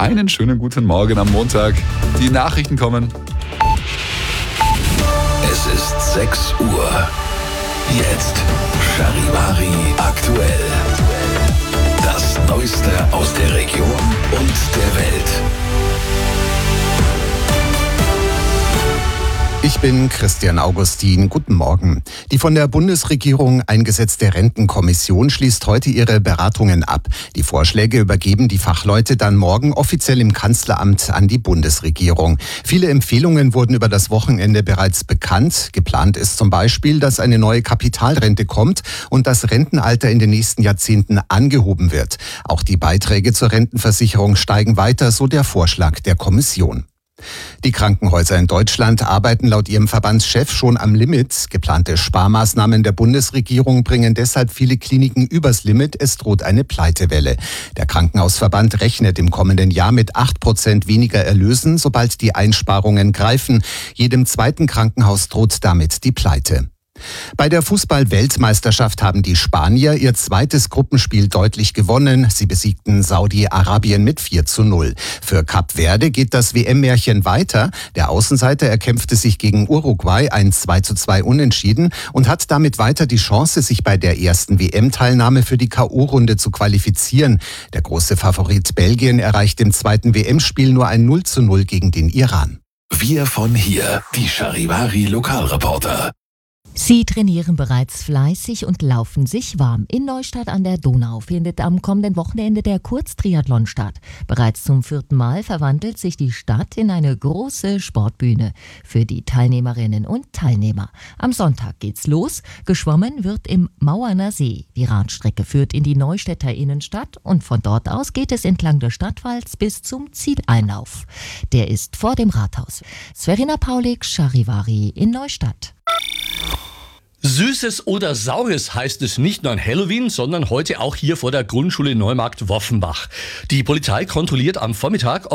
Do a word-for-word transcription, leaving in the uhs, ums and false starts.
Einen schönen guten Morgen am Montag. Die Nachrichten kommen. Es ist sechs Uhr. Jetzt Charivari aktuell. Das Neueste aus der Region und der Welt. Ich bin Christian Augustin. Guten Morgen. Die von der Bundesregierung eingesetzte Rentenkommission schließt heute ihre Beratungen ab. Die Vorschläge übergeben die Fachleute dann morgen offiziell im Kanzleramt an die Bundesregierung. Viele Empfehlungen wurden über das Wochenende bereits bekannt. Geplant ist zum Beispiel, dass eine neue Kapitalrente kommt und das Rentenalter in den nächsten Jahrzehnten angehoben wird. Auch die Beiträge zur Rentenversicherung steigen weiter, so der Vorschlag der Kommission. Die Krankenhäuser in Deutschland arbeiten laut ihrem Verbandschef schon am Limit. Geplante Sparmaßnahmen der Bundesregierung bringen deshalb viele Kliniken übers Limit. Es droht eine Pleitewelle. Der Krankenhausverband rechnet im kommenden Jahr mit acht Prozent weniger Erlösen, sobald die Einsparungen greifen. Jedem zweiten Krankenhaus droht damit die Pleite. Bei der Fußball-Weltmeisterschaft haben die Spanier ihr zweites Gruppenspiel deutlich gewonnen. Sie besiegten Saudi-Arabien mit vier zu null. Für Kap Verde geht das W M-Märchen weiter. Der Außenseiter erkämpfte sich gegen Uruguay ein zwei zu zwei Unentschieden und hat damit weiter die Chance, sich bei der ersten W M-Teilnahme für die K O-Runde zu qualifizieren. Der große Favorit Belgien erreicht im zweiten W M-Spiel nur ein null zu null gegen den Iran. Wir von hier, die Charivari Lokalreporter. Sie trainieren bereits fleißig und laufen sich warm. In Neustadt an der Donau findet am kommenden Wochenende der Kurztriathlon statt. Bereits zum vierten Mal verwandelt sich die Stadt in eine große Sportbühne für die Teilnehmerinnen und Teilnehmer. Am Sonntag geht's los. Geschwommen wird im Mauerner See. Die Radstrecke führt in die Neustädter Innenstadt und von dort aus geht es entlang des Stadtwalds bis zum Zieleinlauf. Der ist vor dem Rathaus. Sverina Paulik, Charivari in Neustadt. Süßes oder Saures heißt es nicht nur an Halloween, sondern heute auch hier vor der Grundschule Neumarkt-Woffenbach. Die Polizei kontrolliert am Vormittag, ob